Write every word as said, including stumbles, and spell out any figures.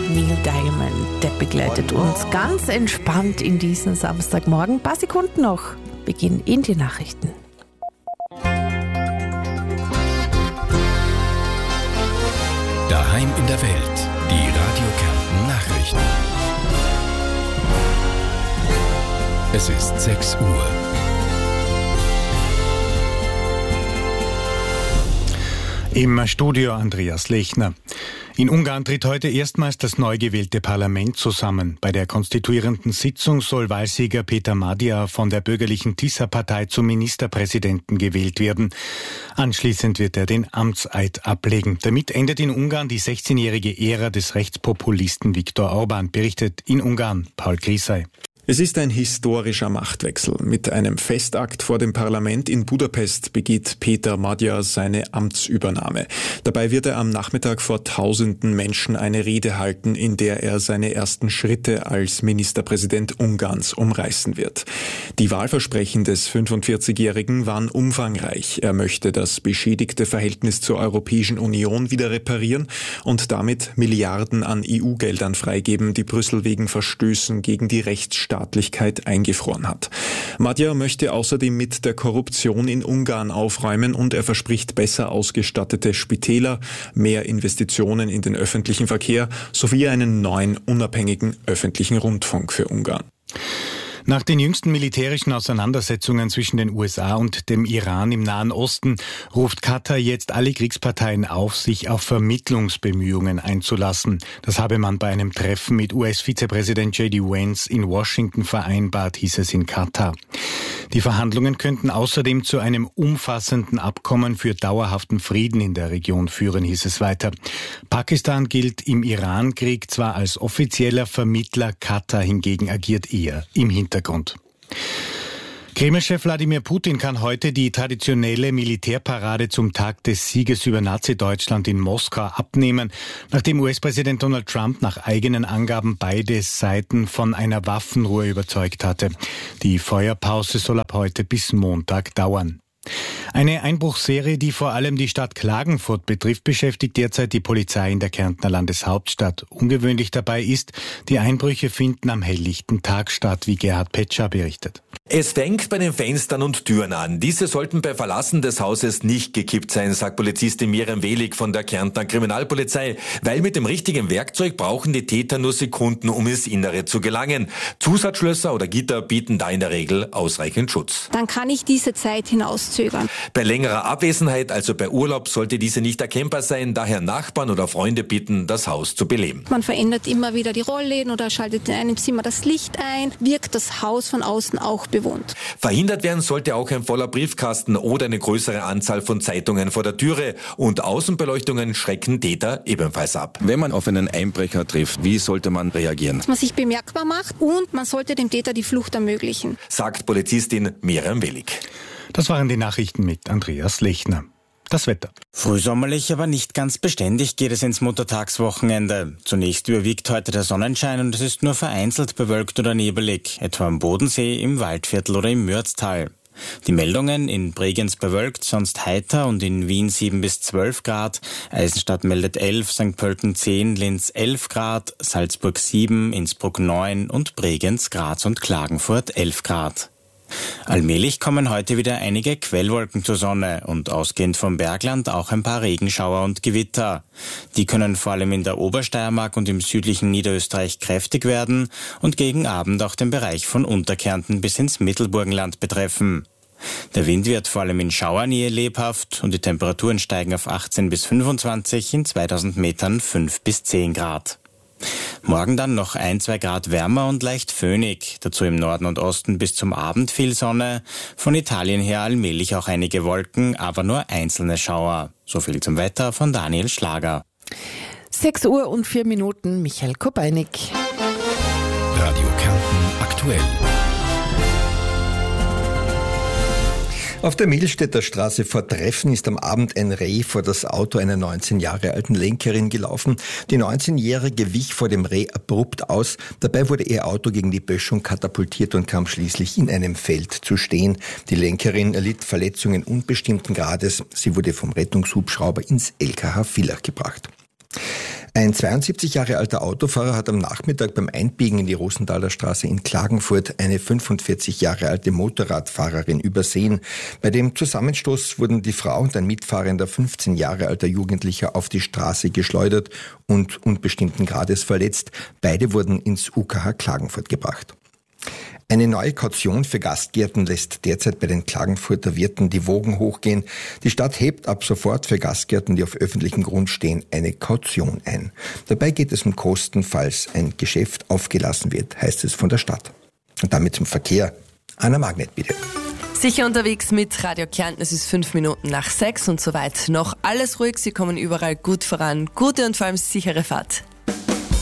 Neil Diamond, der begleitet uns ganz entspannt in diesen Samstagmorgen. Ein paar Sekunden noch. Wir gehen in die Nachrichten. Daheim in der Welt, die Radio Kärnten Nachrichten. Es ist sechs Uhr. Im Studio Andreas Lechner. In Ungarn tritt heute erstmals das neu gewählte Parlament zusammen. Bei der konstituierenden Sitzung soll Wahlsieger Peter Magyar von der bürgerlichen Tisza-Partei zum Ministerpräsidenten gewählt werden. Anschließend wird er den Amtseid ablegen. Damit endet in Ungarn die sechzehnjährige Ära des Rechtspopulisten Viktor Orbán, berichtet in Ungarn Paul Grisey. Es ist ein historischer Machtwechsel. Mit einem Festakt vor dem Parlament in Budapest begeht Peter Magyar seine Amtsübernahme. Dabei wird er am Nachmittag vor tausenden Menschen eine Rede halten, in der er seine ersten Schritte als Ministerpräsident Ungarns umreißen wird. Die Wahlversprechen des fünfundvierzigjährigen waren umfangreich. Er möchte das beschädigte Verhältnis zur Europäischen Union wieder reparieren und damit Milliarden an E U-Geldern freigeben, die Brüssel wegen Verstößen gegen die Rechtsstaatlichkeit Staatlichkeit eingefroren hat. Magyar möchte außerdem mit der Korruption in Ungarn aufräumen und er verspricht besser ausgestattete Spitäler, mehr Investitionen in den öffentlichen Verkehr sowie einen neuen unabhängigen öffentlichen Rundfunk für Ungarn. Nach den jüngsten militärischen Auseinandersetzungen zwischen den U S A und dem Iran im Nahen Osten ruft Katar jetzt alle Kriegsparteien auf, sich auf Vermittlungsbemühungen einzulassen. Das habe man bei einem Treffen mit U S-Vizepräsident J D Vance in Washington vereinbart, hieß es in Katar. Die Verhandlungen könnten außerdem zu einem umfassenden Abkommen für dauerhaften Frieden in der Region führen, hieß es weiter. Pakistan gilt im Iran-Krieg zwar als offizieller Vermittler, Katar hingegen agiert eher im Hintergrund. Hintergrund. Kreml-Chef Wladimir Putin kann heute die traditionelle Militärparade zum Tag des Sieges über Nazi-Deutschland in Moskau abnehmen, nachdem U S-Präsident Donald Trump nach eigenen Angaben beide Seiten von einer Waffenruhe überzeugt hatte. Die Feuerpause soll ab heute bis Montag dauern. Eine Einbruchsserie, die vor allem die Stadt Klagenfurt betrifft, beschäftigt derzeit die Polizei in der Kärntner Landeshauptstadt. Ungewöhnlich dabei ist, die Einbrüche finden am helllichten Tag statt, wie Gerhard Petscher berichtet. Es fängt bei den Fenstern und Türen an. Diese sollten bei Verlassen des Hauses nicht gekippt sein, sagt Polizistin Miriam Welig von der Kärntner Kriminalpolizei. Weil mit dem richtigen Werkzeug brauchen die Täter nur Sekunden, um ins Innere zu gelangen. Zusatzschlösser oder Gitter bieten da in der Regel ausreichend Schutz. Dann kann ich diese Zeit hinauszögern. Bei längerer Abwesenheit, also bei Urlaub, sollte diese nicht erkennbar sein. Daher Nachbarn oder Freunde bitten, das Haus zu beleben. Man verändert immer wieder die Rollläden oder schaltet in einem Zimmer das Licht ein, wirkt das Haus von außen auch bewohnt. Verhindert werden sollte auch ein voller Briefkasten oder eine größere Anzahl von Zeitungen vor der Türe. Und Außenbeleuchtungen schrecken Täter ebenfalls ab. Wenn man auf einen Einbrecher trifft, wie sollte man reagieren? Dass man sich bemerkbar macht und man sollte dem Täter die Flucht ermöglichen, sagt Polizistin Miriam Welig. Das waren die Nachrichten mit Andreas Lechner. Das Wetter. Frühsommerlich, aber nicht ganz beständig geht es ins Muttertagswochenende. Zunächst überwiegt heute der Sonnenschein und es ist nur vereinzelt bewölkt oder nebelig, etwa am Bodensee, im Waldviertel oder im Mürztal. Die Meldungen: in Bregenz bewölkt, sonst heiter und in Wien sieben bis zwölf Grad, Eisenstadt meldet elf, Sankt Pölten zehn, Linz elf Grad, Salzburg sieben, Innsbruck neun und Bregenz, Graz und Klagenfurt elf Grad. Allmählich kommen heute wieder einige Quellwolken zur Sonne und ausgehend vom Bergland auch ein paar Regenschauer und Gewitter. Die können vor allem in der Obersteiermark und im südlichen Niederösterreich kräftig werden und gegen Abend auch den Bereich von Unterkärnten bis ins Mittelburgenland betreffen. Der Wind wird vor allem in Schauernähe lebhaft und die Temperaturen steigen auf achtzehn bis fünfundzwanzig, in zweitausend Metern fünf bis zehn Grad. Morgen dann noch ein, zwei Grad wärmer und leicht föhnig. Dazu im Norden und Osten bis zum Abend viel Sonne. Von Italien her allmählich auch einige Wolken, aber nur einzelne Schauer. So viel zum Wetter von Daniel Schlager. sechs Uhr und vier Minuten, Michael Kopeinig. Radio Kärnten aktuell. Auf der Milstädter Straße vor Treffen ist am Abend ein Reh vor das Auto einer neunzehn Jahre alten Lenkerin gelaufen. Die neunzehnjährige wich vor dem Reh abrupt aus. Dabei wurde ihr Auto gegen die Böschung katapultiert und kam schließlich in einem Feld zu stehen. Die Lenkerin erlitt Verletzungen unbestimmten Grades. Sie wurde vom Rettungshubschrauber ins L K H Villach gebracht. Ein zweiundsiebzig Jahre alter Autofahrer hat am Nachmittag beim Einbiegen in die Rosenthaler Straße in Klagenfurt eine fünfundvierzig Jahre alte Motorradfahrerin übersehen. Bei dem Zusammenstoß wurden die Frau und ein mitfahrender fünfzehn Jahre alter Jugendlicher auf die Straße geschleudert und unbestimmten Grades verletzt. Beide wurden ins U K H Klagenfurt gebracht. Eine neue Kaution für Gastgärten lässt derzeit bei den Klagenfurter Wirten die Wogen hochgehen. Die Stadt hebt ab sofort für Gastgärten, die auf öffentlichem Grund stehen, eine Kaution ein. Dabei geht es um Kosten, falls ein Geschäft aufgelassen wird, heißt es von der Stadt. Und damit zum Verkehr. Anna Magnet, bitte. Sicher unterwegs mit Radio Kärnten. Es ist fünf Minuten nach sechs und soweit noch alles ruhig. Sie kommen überall gut voran. Gute und vor allem sichere Fahrt.